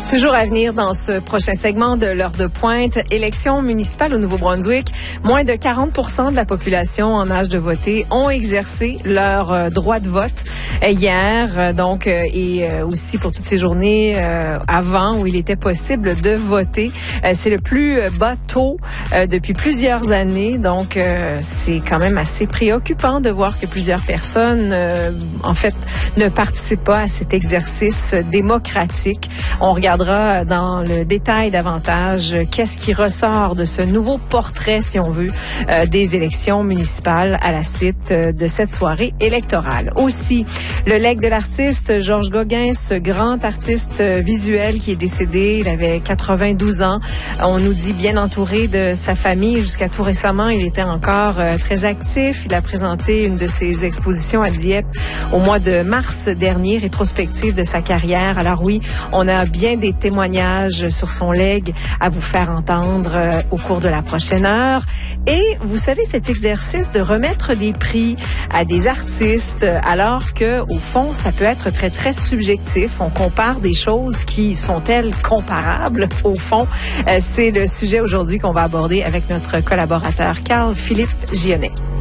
Toujours à venir dans ce prochain segment de l'heure de pointe, élection municipale au Nouveau-Brunswick. Moins de 40% de la population en âge de voter ont exercé leur droit de vote hier, et aussi pour toutes ces journées avant où il était possible de voter. C'est le plus bas taux depuis plusieurs années, donc c'est quand même assez préoccupant de voir que plusieurs personnes, ne participent pas à cet exercice démocratique. On regardera dans le détail davantage qu'est-ce qui ressort de ce nouveau portrait, si on veut, des élections municipales à la suite de cette soirée électorale. Aussi, le legs de l'artiste Georges Gauguin, ce grand artiste visuel qui est décédé, il avait 92 ans. On nous dit bien entouré de sa famille. Jusqu'à tout récemment, il était encore très actif. Il a présenté une de ses expositions à Dieppe au mois de mars dernier, rétrospective de sa carrière. Alors oui, on a bien des témoignages sur son legs à vous faire entendre au cours de la prochaine heure. Et vous savez, cet exercice de remettre des prix à des artistes, alors que au fond, ça peut être très, très subjectif. On compare des choses qui sont-elles comparables au fond. C'est le sujet aujourd'hui qu'on va aborder avec notre collaborateur Carl-Philippe Gionnet.